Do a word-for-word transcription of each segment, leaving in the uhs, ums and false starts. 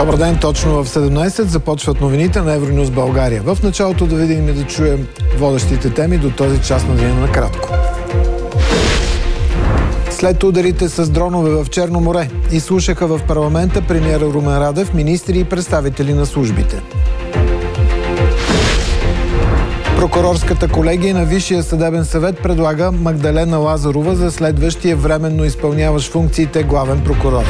Добър ден, точно в седемнайсет започват новините на Евронюс България. В началото да видим и да чуем водещите теми до този час на деня накратко. След ударите с дронове в Черно море изслушаха в парламента премиера Румен Радев, министри и представители на службите. Прокурорската колегия на Висшия съдебен съвет предлага Магдалена Лазарова за следващия временно изпълняващ функциите главен прокурор.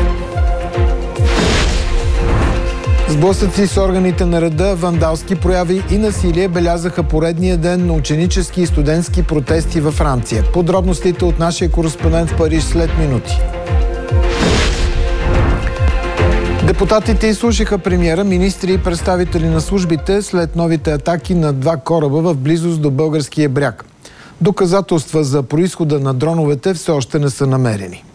Сблъсъци с органите на реда, вандалски прояви и насилие белязаха поредния ден на ученически и студентски протести във Франция. Подробностите от нашия кореспондент в Париж след минути. Депутатите изслушаха премиера, министри и представители на службите след новите атаки на два кораба в близост до българския бряг. Доказателства за произхода на дроновете все още не са намерени.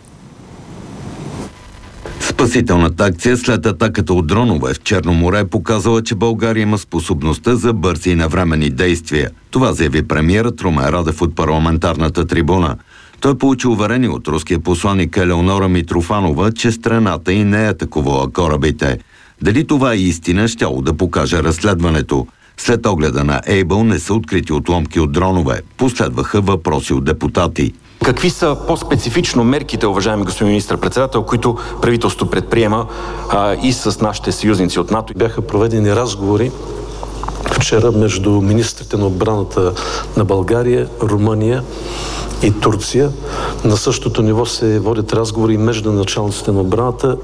Спасителната акция след атаката от дронове в Черно море показала, че България има способността за бързи и навременни действия. Това заяви премиерът Румен Радев от парламентарната трибуна. Той получи уверение от руския посланик Елеонора Митрофанова, че страната и не е атакувала корабите. Дали това е истина, щяло да покаже разследването. След огледа на Ейбъл не са открити отломки от дронове. Последваха въпроси от депутати. Какви са по-специфично мерките, уважаеми господин министър-председател, които правителството предприема а, и с нашите съюзници от НАТО? Бяха проведени разговори вчера между министрите на отбраната на България, Румъния и Турция. На същото ниво се водят разговори между началниците на отбраната